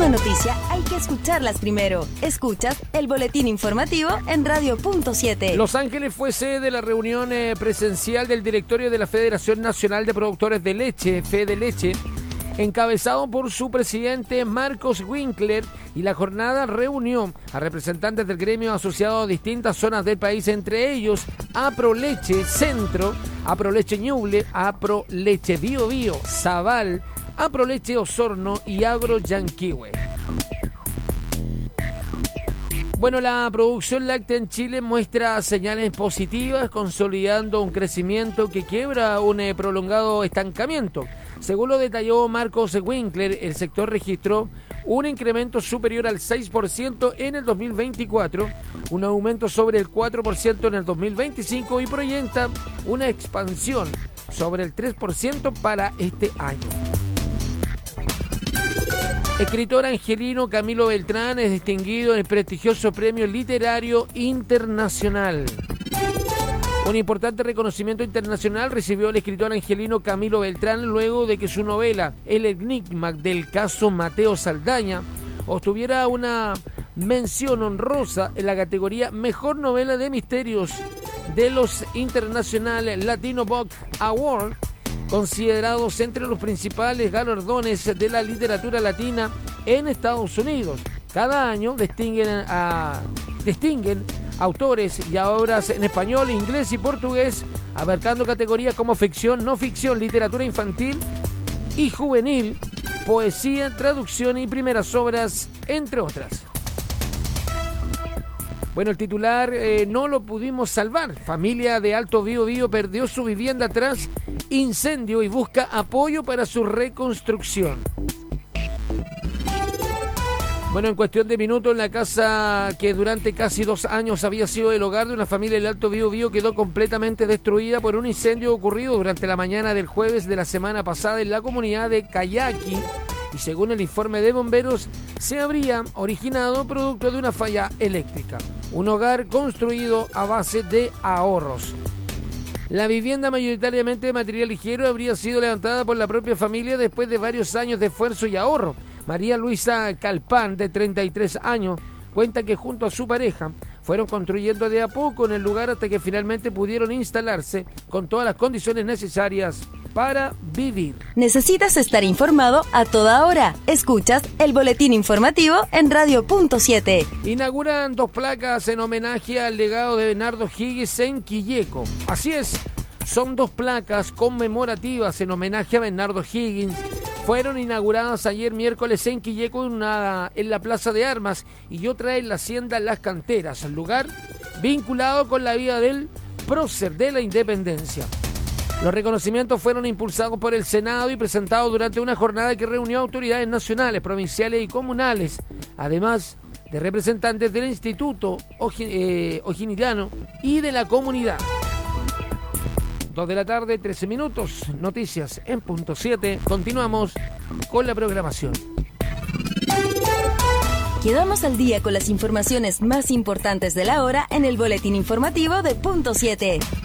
Cada noticia hay que escucharlas primero. Escuchas el boletín informativo en Radio Punto 7. Los Ángeles fue sede de la reunión presencial del directorio de la Federación Nacional de Productores de Leche, FEDELeche, encabezado por su presidente Marcos Winkler, y la jornada reunió a representantes del gremio asociado a distintas zonas del país, entre ellos Aproleche Centro, Aproleche Ñuble, Aproleche Biobío, Zabal, Aproleche Osorno y Agro Yanquihue. Bueno, la producción láctea en Chile muestra señales positivas, consolidando un crecimiento que quiebra un prolongado estancamiento. Según lo detalló Marcos Winkler, el sector registró un incremento superior al 6% en el 2024, un aumento sobre el 4% en el 2025 y proyecta una expansión sobre el 3% para este año. Escritor angelino Camilo Beltrán es distinguido en el prestigioso Premio Literario Internacional. Un importante reconocimiento internacional recibió el escritor angelino Camilo Beltrán luego de que su novela El enigma del caso Mateo Saldaña obtuviera una mención honrosa en la categoría Mejor Novela de Misterios de los International Latino Book Award, considerados entre los principales galardones de la literatura latina en Estados Unidos. Cada año distinguen autores y obras en español, inglés y portugués, abarcando categorías como ficción, no ficción, literatura infantil y juvenil, poesía, traducción y primeras obras, entre otras. Bueno, el titular, no lo pudimos salvar. Familia de Alto Biobío perdió su vivienda tras incendio y busca apoyo para su reconstrucción. Bueno, en cuestión de minutos, la casa que durante casi 2 años había sido el hogar de una familia del Alto Biobío quedó completamente destruida por un incendio ocurrido durante la mañana del jueves de la semana pasada en la comunidad de Cayaqui, y según el informe de bomberos, se habría originado producto de una falla eléctrica. Un hogar construido a base de ahorros. La vivienda, mayoritariamente de material ligero, habría sido levantada por la propia familia después de varios años de esfuerzo y ahorro. María Luisa Calpán, de 33 años, cuenta que junto a su pareja fueron construyendo de a poco en el lugar hasta que finalmente pudieron instalarse con todas las condiciones necesarias para vivir. ¿Necesitas estar informado a toda hora? Escuchas el boletín informativo en Radio Punto 7. Inauguran 2 placas en homenaje al legado de Bernardo Higgins en Quilleco. Así es, son 2 placas conmemorativas en homenaje a Bernardo Higgins. Fueron inauguradas ayer miércoles en Quilleco, una en la Plaza de Armas y otra en la Hacienda Las Canteras, lugar vinculado con la vida del prócer de la Independencia. Los reconocimientos fueron impulsados por el Senado y presentados durante una jornada que reunió autoridades nacionales, provinciales y comunales, además de representantes del Instituto O'Higginiano y de la comunidad. 2 de la tarde, 13 minutos, noticias en Punto 7. Continuamos con la programación. Quedamos al día con las informaciones más importantes de la hora en el boletín informativo de Punto 7.